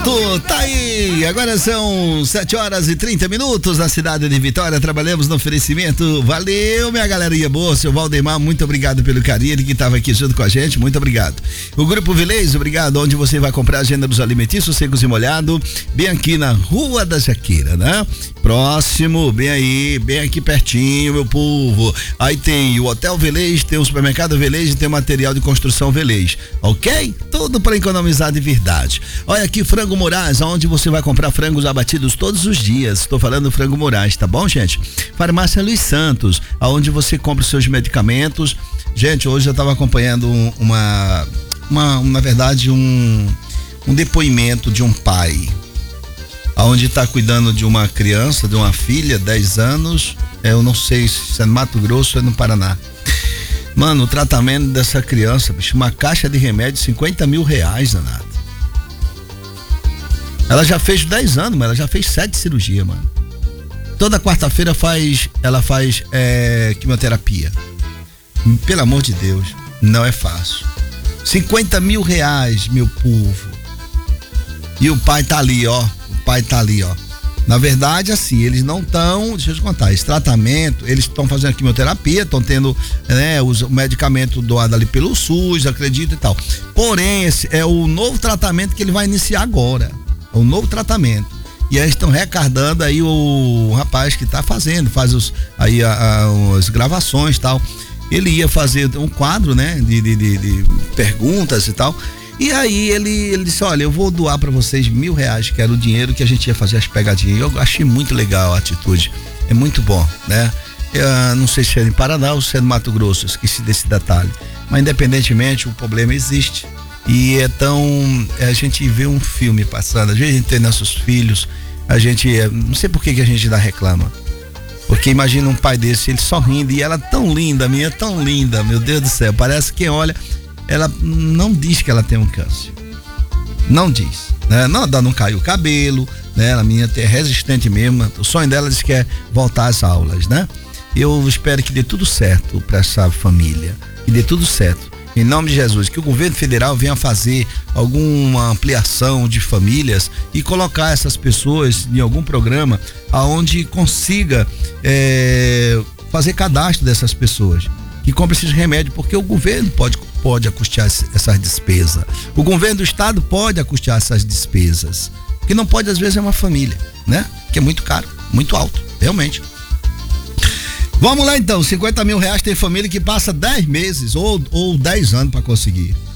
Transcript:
Pronto, tá aí. Agora são 7h30 na cidade de Vitória. Trabalhamos no oferecimento. Valeu, minha galerinha boa. Seu Valdemar, muito obrigado pelo carinho. Ele que estava aqui junto com a gente, muito obrigado. O Grupo Vileis, obrigado. Onde você vai comprar a gêneros alimentícios secos e molhados, bem aqui na Rua da Jaqueira, né? Próximo, bem aí, bem aqui pertinho, meu povo. Aí tem o Hotel Velez, tem o supermercado Velez e tem o material de construção Velez, ok? Tudo para economizar de verdade. Olha aqui, Frango Moraes, onde você vai comprar frangos abatidos todos os dias. Estou falando Frango Moraes, tá bom, gente? Farmácia Luiz Santos, aonde você compra os seus medicamentos. Gente, hoje eu estava acompanhando na verdade, um depoimento de um pai, aonde está cuidando de uma criança, de uma filha, 10 anos, eu não sei se é no Mato Grosso ou é no Paraná. Mano, o tratamento dessa criança, bicho, uma caixa de remédio, R$50 mil, danado. Ela já fez 10 anos, mas ela já fez 7 cirurgias, mano. Toda quarta-feira ela faz quimioterapia. Pelo amor de Deus, não é fácil. R$50 mil, meu povo. E o pai tá ali, ó. Na verdade, assim, eles não estão, deixa eu te contar, esse tratamento, eles estão fazendo a quimioterapia, estão tendo, né, o medicamento doado ali pelo SUS, acredito e tal. Porém, esse é o novo tratamento que ele vai iniciar agora. É o novo tratamento. E aí estão recardando aí o rapaz que tá fazendo, faz as gravações e tal. Ele ia fazer um quadro, né, de perguntas e tal. E aí ele disse, olha, eu vou doar para vocês R$1.000, que era o dinheiro que a gente ia fazer as pegadinhas. Eu achei muito legal a atitude, é muito bom, né? Eu não sei se é em Paraná ou se é no Mato Grosso, esqueci desse detalhe. Mas independentemente, o problema existe. E a gente vê um filme passando, às vezes a gente tem nossos filhos, não sei por que a gente ainda reclama. Porque imagina um pai desse, ele sorrindo, e ela tão linda, tão linda, meu Deus do céu, parece que olha, ela não diz que ela tem um câncer. Não diz, né? Não caiu o cabelo, né? A menina é resistente mesmo. O sonho dela diz que é voltar às aulas, né? Eu espero que dê tudo certo para essa família, que dê tudo certo. Em nome de Jesus, que o governo federal venha fazer alguma ampliação de famílias e colocar essas pessoas em algum programa aonde consiga fazer cadastro dessas pessoas que compram esses remédios, porque o governo pode custear essas despesas. O governo do estado pode custear essas despesas. O que não pode, às vezes, é uma família, né? Que é muito caro, muito alto, realmente. Vamos lá então, R$50 mil tem família que passa 10 meses ou 10 anos para conseguir.